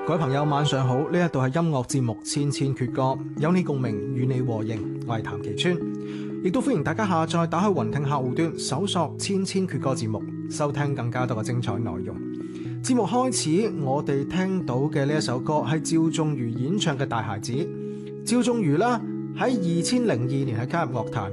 各位朋友晚上好，呢一度係音樂節目千千闕歌，有你共鳴，與你和應，我係譚其川，亦都歡迎大家下載打開雲聽客戶端，搜索千千闕歌節目，收聽更加多嘅精彩內容。節目開始，我哋聽到嘅呢一首歌係趙仲如演唱嘅《大孩子》。趙仲如啦，喺2002年係加入樂壇。